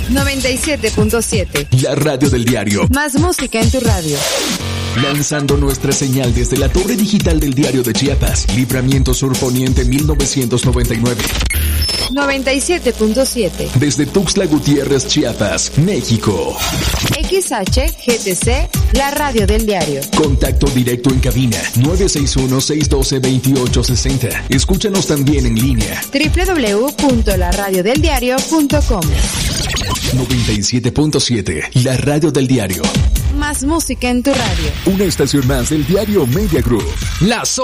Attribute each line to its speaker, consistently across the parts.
Speaker 1: 97.7.
Speaker 2: La radio del diario.
Speaker 1: Más música en tu radio.
Speaker 2: Lanzando nuestra señal desde la torre digital del Diario de Chiapas. Libramiento Sur Poniente 1999.
Speaker 1: 97.7.
Speaker 2: Desde Tuxtla Gutiérrez, Chiapas, México.
Speaker 1: XHGTC, la radio del diario.
Speaker 2: Contacto directo en cabina 961-612-2860. Escúchanos también en línea.
Speaker 1: www.laradiodeldiario.com.
Speaker 2: 97.7, la radio del diario.
Speaker 1: Más música en tu radio.
Speaker 2: Una estación más del diario Media Group.
Speaker 3: Las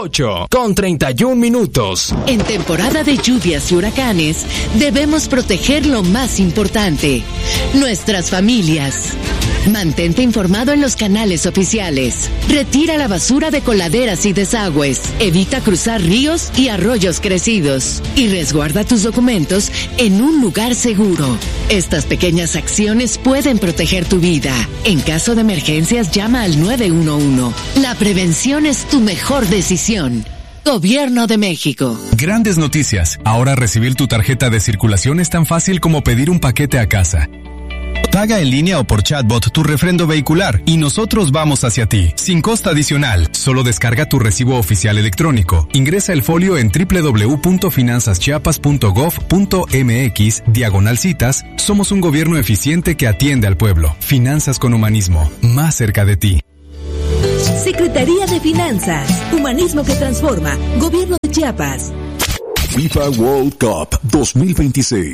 Speaker 3: 8:31.
Speaker 4: En temporada de lluvias y huracanes, debemos proteger lo más importante: nuestras familias. Mantente informado en los canales oficiales. Retira la basura de coladeras y desagües. Evita cruzar ríos y arroyos crecidos. Y resguarda tus documentos en un lugar seguro. Estas pequeñas acciones pueden proteger tu vida. En caso de emergencias, llama al 911. La prevención es tu mejor decisión. Gobierno de México.
Speaker 5: Grandes noticias. Ahora recibir tu tarjeta de circulación es tan fácil como pedir un paquete a casa. Paga en línea o por chatbot tu refrendo vehicular y nosotros vamos hacia ti, sin costo adicional. Solo descarga tu recibo oficial electrónico. Ingresa el folio en www.finanzaschiapas.gov.mx/citas. Somos un gobierno eficiente que atiende al pueblo. Finanzas con humanismo, más cerca de ti.
Speaker 6: Secretaría de Finanzas, Humanismo que Transforma, Gobierno de Chiapas.
Speaker 2: FIFA World Cup 2026.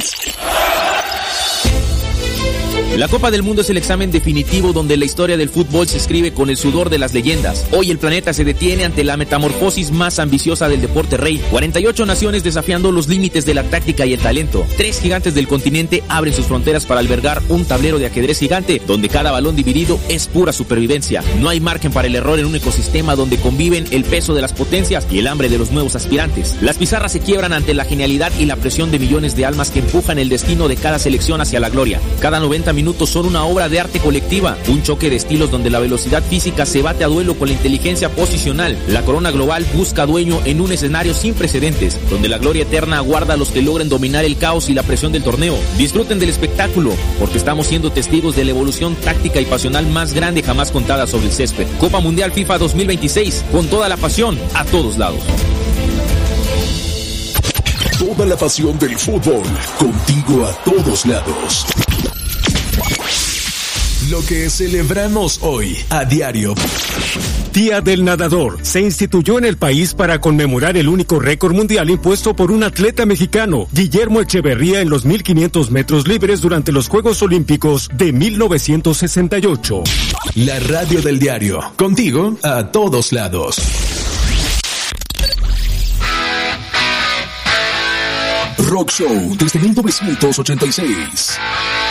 Speaker 7: La Copa del Mundo es el examen definitivo donde la historia del fútbol se escribe con el sudor de las leyendas. Hoy el planeta se detiene ante la metamorfosis más ambiciosa del deporte rey. 48 naciones desafiando los límites de la táctica y el talento. 3 gigantes del continente abren sus fronteras para albergar un tablero de ajedrez gigante donde cada balón dividido es pura supervivencia. No hay margen para el error en un ecosistema donde conviven el peso de las potencias y el hambre de los nuevos aspirantes. Las pizarras se quiebran ante la genialidad y la presión de millones de almas que empujan el destino de cada selección hacia la gloria. Cada 90 minutos son una obra de arte colectiva, un choque de estilos donde la velocidad física se bate a duelo con la inteligencia posicional. La corona global busca dueño en un escenario sin precedentes, donde la gloria eterna aguarda a los que logren dominar el caos y la presión del torneo. Disfruten del espectáculo, porque estamos siendo testigos de la evolución táctica y pasional más grande jamás contada sobre el césped. Copa Mundial FIFA 2026, con toda la pasión, a todos lados.
Speaker 2: Toda la pasión del fútbol, contigo a todos lados. Lo que celebramos hoy a diario.
Speaker 8: Día del Nadador. Se instituyó en el país para conmemorar el único récord mundial impuesto por un atleta mexicano, Guillermo Echeverría, en los 1500 metros libres durante los Juegos Olímpicos de 1968.
Speaker 2: La radio del diario. Contigo a todos lados. Rock Show desde 1986.